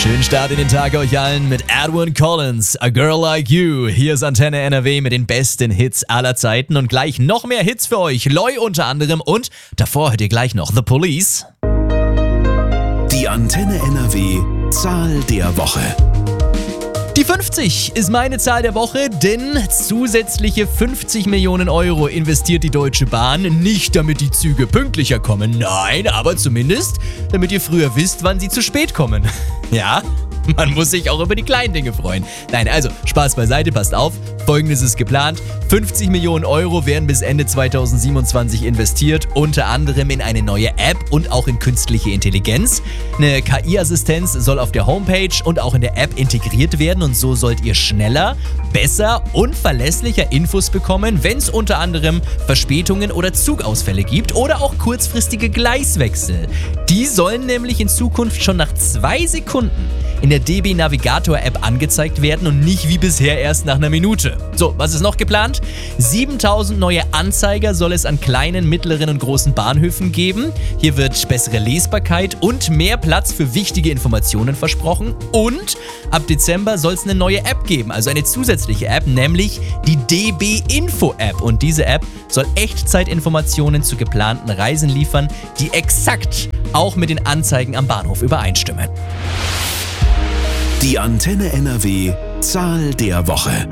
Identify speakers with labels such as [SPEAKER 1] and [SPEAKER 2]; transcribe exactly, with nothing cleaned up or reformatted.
[SPEAKER 1] Schönen Start in den Tag euch allen mit Edwin Collins, A Girl Like You. Hier ist Antenne N R W mit den besten Hits aller Zeiten und gleich noch mehr Hits für euch. Loi unter anderem und davor hört ihr gleich noch The Police.
[SPEAKER 2] Die Antenne N R W Zahl der Woche.
[SPEAKER 1] Die fünfzig ist meine Zahl der Woche, denn zusätzliche fünfzig Millionen Euro investiert die Deutsche Bahn. Nicht damit die Züge pünktlicher kommen, nein, aber zumindest damit ihr früher wisst, wann sie zu spät kommen. Ja, man muss sich auch über die kleinen Dinge freuen. Nein, also Spaß beiseite, passt auf. Folgendes ist geplant. fünfzig Millionen Euro werden bis Ende zweitausendsiebenundzwanzig investiert, unter anderem in eine neue App und auch in künstliche Intelligenz. Eine K I-Assistenz soll auf der Homepage und auch in der App integriert werden und so sollt ihr schneller, besser und verlässlicher Infos bekommen, wenn es unter anderem Verspätungen oder Zugausfälle gibt oder auch kurzfristige Gleiswechsel. Die sollen nämlich in Zukunft schon nach zwei Sekunden in der D B Navigator App angezeigt werden und nicht wie bisher erst nach einer Minute. So, was ist noch geplant? siebentausend neue Anzeiger soll es an kleinen, mittleren und großen Bahnhöfen geben. Hier wird bessere Lesbarkeit und mehr Platz für wichtige Informationen versprochen. Und ab Dezember soll es eine neue App geben, also eine zusätzliche App, nämlich die D B Info App. Und diese App soll Echtzeitinformationen zu geplanten Reisen liefern, die exakt auch mit den Anzeigen am Bahnhof übereinstimmen.
[SPEAKER 2] Die Antenne N R W Zahl der Woche.